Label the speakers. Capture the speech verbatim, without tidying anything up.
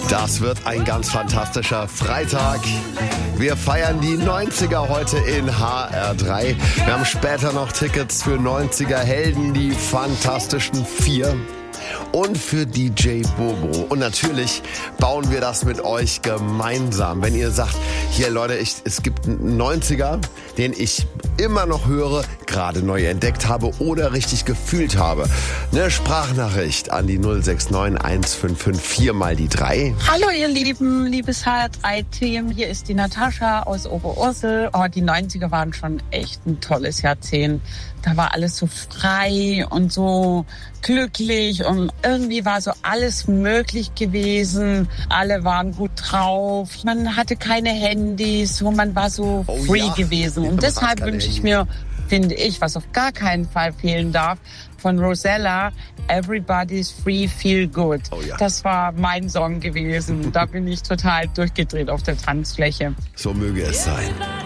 Speaker 1: Das wird ein ganz fantastischer Freitag. Wir feiern die neunziger heute in H R drei. Wir haben später noch Tickets für neunziger Helden, die Fantastischen Vier. Und für D J Bobo. Und natürlich bauen wir das mit euch gemeinsam. Wenn ihr sagt, hier Leute, ich, es gibt einen neunziger, den ich immer noch höre, gerade neu entdeckt habe oder richtig gefühlt habe. Eine Sprachnachricht an die null sechs neun eins fünf fünf vier mal die drei.
Speaker 2: Hallo ihr Lieben, liebes H R drei Team. Hier ist die Natascha aus Oberursel. Oh, die neunziger waren schon echt ein tolles Jahrzehnt. Da war alles so frei und so glücklich und irgendwie war so alles möglich gewesen. Alle waren gut drauf. Man hatte keine Handys und man war so oh, free ja. gewesen. Und ja, deshalb wünsche ich mir, finde ich, was auf gar keinen Fall fehlen darf, von Rosella, Everybody's Free, Feel Good. Oh, ja. Das war mein Song gewesen. Da bin ich total durchgedreht auf der Tanzfläche.
Speaker 1: So möge es sein.